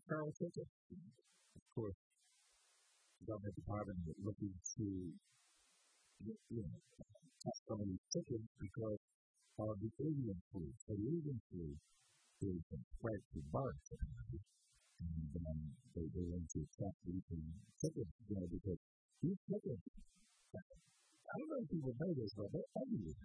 feral chicken. Of course, the government department is looking to, test some of these chickens because of the avian flu. So the avian flu is a threat to birds. And they want to test these chickens, because these chickens, I don't know if people know this, but they're ugly.